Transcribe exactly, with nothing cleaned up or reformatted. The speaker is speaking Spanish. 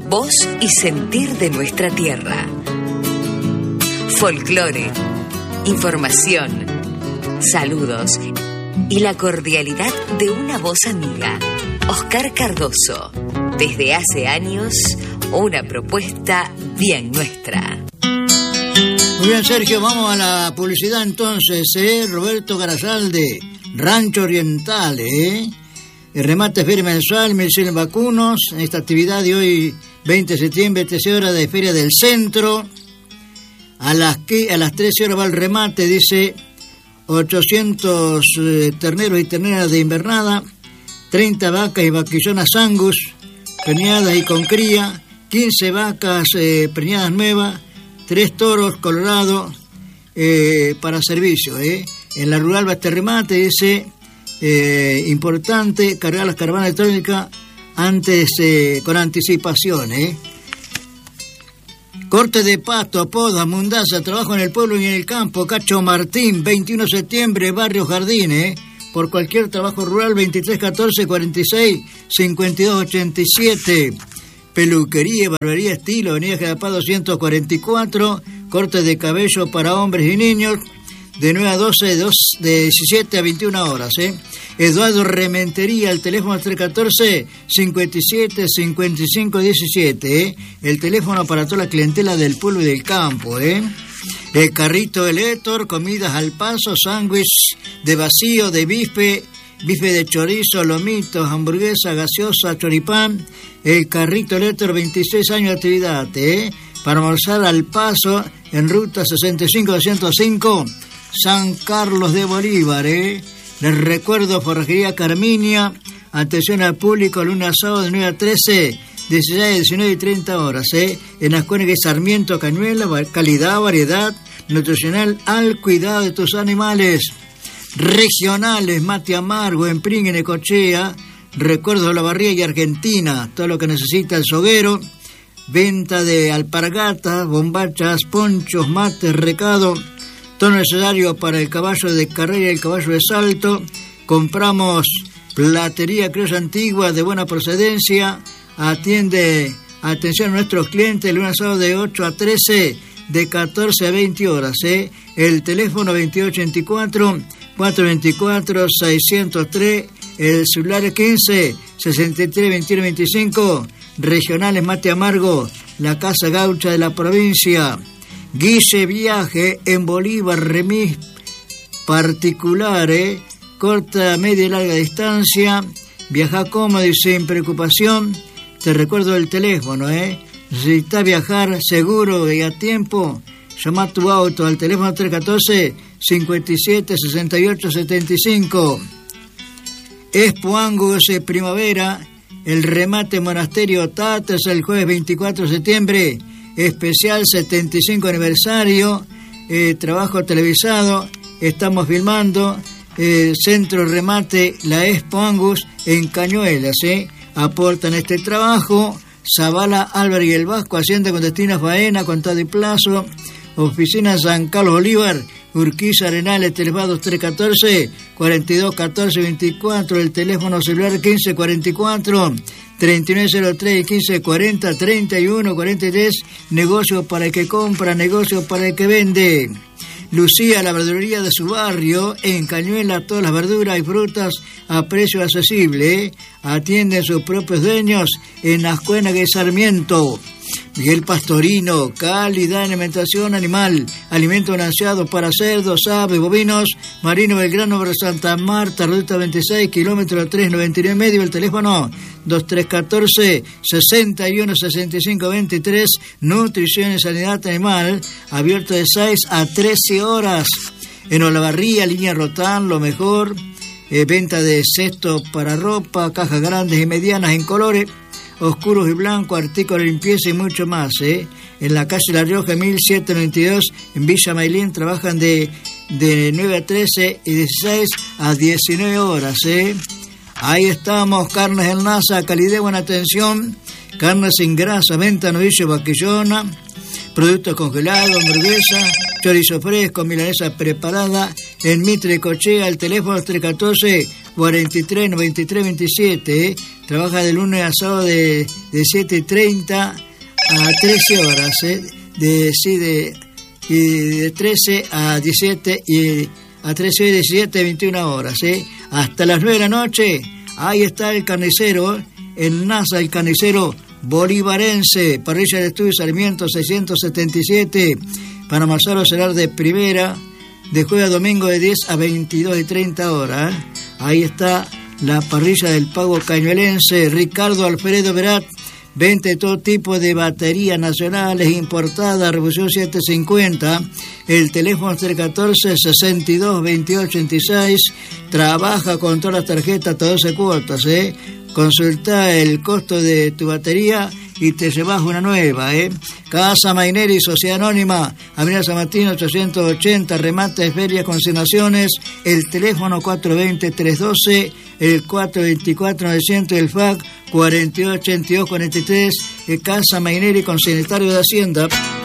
voz y sentir de nuestra tierra. Folclore, información, saludos y la cordialidad de una voz amiga. Oscar Cardoso, desde hace años, una propuesta bien nuestra. Muy bien, Sergio, vamos a la publicidad entonces, ¿eh? Roberto Garazalde, Rancho Oriental, ¿eh? El remate feria mensual, mil cien vacunos. En esta actividad de hoy, veinte de septiembre, trece horas de Feria del Centro. A las, a las trece horas va el remate, dice ochocientos eh, terneros y terneras de invernada, treinta vacas y vaquillonas Angus, preñadas y con cría, quince vacas eh, preñadas nuevas, tres toros colorados eh, para servicio. Eh. En la rural va este remate, dice, eh, importante cargar las caravanas electrónicas antes, eh, con anticipación. Eh. Corte de pasto, poda, mundaza, trabajo en el pueblo y en el campo, Cacho Martín, veintiuno de septiembre, Barrio Jardín, eh. Por cualquier trabajo rural, veintitrés catorce cuarenta y seis cincuenta y dos ochenta y siete. Peluquería, barbería, estilo, Avenida General doscientos cuarenta y cuatro, corte de cabello para hombres y niños, de nueve a doce, de diecisiete a veintiuna horas. ¿eh? Eduardo Rementería, el teléfono tres uno cuatro, cincuenta y siete, cincuenta y cinco diecisiete. ¿eh? El teléfono para toda la clientela del pueblo y del campo. ¿eh? El carrito del Héctor, comidas al paso, sándwich de vacío, de bife, bife de chorizo, lomitos, hamburguesa, gaseosa, choripán. El carrito Héctor, veintiséis años de actividad, ¿eh? Para almorzar al paso en ruta sesenta y cinco doscientos cinco, San Carlos de Bolívar, ¿eh? Les recuerdo, Forrajería Carminia, atención al público, lunes a sábado de nueve a trece, dieciséis, diecinueve y treinta horas, ¿eh? En las cuencas de Sarmiento, Cañuela, calidad, variedad nutricional al cuidado de tus animales. Regionales, Mate Amargo, en Pring, en Necochea, Recuerdos de la Barría y Argentina, todo lo que necesita el soguero, venta de alpargatas, bombachas, ponchos, mates, recado, todo necesario para el caballo de carrera y el caballo de salto. Compramos platería criolla antigua de buena procedencia, atiende, atención a nuestros clientes, lunes a sábado de ocho a trece, de catorce a veinte horas, ¿eh? El teléfono veintiocho ochenta y cuatro, cuatrocientos veinticuatro, seiscientos tres, el celular quince, sesenta y tres, veintiuno, veinticinco, regionales Mate Amargo, la Casa Gaucha de la provincia. Guille Viaje en Bolívar, remis particulares, corta, media y larga distancia, viaja cómodo y sin preocupación. Te recuerdo el teléfono, ¿eh? Necesitas viajar seguro y a tiempo, llama tu auto al teléfono tres uno cuatro, cincuenta y siete, sesenta y ocho, setenta y cinco. Expo Angus Primavera, el remate Monasterio Tatas el jueves veinticuatro de septiembre, especial setenta y cinco aniversario, eh, trabajo televisado, estamos filmando, eh, Centro Remate, la Expo Angus en Cañuelas, ¿eh? Aportan este trabajo Zavala, Álvarez y el Vasco, Hacienda con destino a faena, contado y plazo, oficina San Carlos Bolívar, Urquiza Arenales, teléfono tres uno cuatro, cuarenta y dos, catorce, veinticuatro, el teléfono celular quince cuarenta y cuatro, treinta y nueve cero tres, quince cuarenta, treinta y uno cuarenta y tres, negocio para el que compra, negocio para el que vende. Lucía, la verdulería de su barrio, en Cañuela, todas las verduras y frutas a precio accesible, ¿eh? Atienden sus propios dueños en las cuenas de Sarmiento. Miguel Pastorino, calidad en alimentación animal, alimento balanceado para cerdos, aves, bovinos, Marino Belgrano, Santa Marta, ruta veintiséis, kilómetro tres noventa y nueve medio, el teléfono dos tres uno cuatro, sesenta y uno, sesenta y cinco, veintitrés, nutrición y sanidad animal, abierto de seis a trece horas. En Olavarría, línea Rotán, lo mejor, eh, venta de cestos para ropa, cajas grandes y medianas en colores, oscuros y blancos, artículos de limpieza y mucho más, ¿eh? En la calle La Rioja, mil setecientos noventa y dos, en Villa Mailín, trabajan de, de nueve a trece y dieciséis a diecinueve horas, ¿eh? Ahí estamos, Carnes El Nasa, calidad, buena atención, carnes sin grasa, venta, novillo, vaquillona, productos congelados, hamburguesa, chorizo fresco, milanesa preparada, en Mitre Cochea, el teléfono tres uno cuatro, cuarenta y tres, noventa y tres, veintisiete, ¿eh? trabaja de lunes a sábado de, de siete y treinta a trece horas, ¿eh? de, sí, de, y de trece a diecisiete y a trece y diecisiete, veintiuna horas, ¿eh? hasta las nueve de la noche. Ahí está el carnicero, el NASA, el carnicero bolivarense, parrilla de estudio Sarmiento seiscientos setenta y siete, para amasar o cenar de primera, de jueves a domingo de diez a veintidós y treinta horas. ¿eh? Ahí está la parrilla del Pago Cañuelense, Ricardo Alfredo Verat. Vende todo tipo de baterías nacionales importadas, Revolución setecientos cincuenta, el teléfono es tres uno cuatro, sesenta y dos, veintiocho ochenta y seis, trabaja con todas las tarjetas hasta doce cuotas, ¿eh? Consulta el costo de tu batería y te llevas una nueva, ¿eh? Casa Maineri, Sociedad Anónima, Avenida San Martín ochocientos ochenta, remates, ferias, consignaciones, el teléfono cuatro dos cero, tres uno dos, el cuatro dos cuatro, novecientos, el F A C cuarenta y ocho ochenta y dos cuarenta y tres, Casa Maineri, consignatario de Hacienda.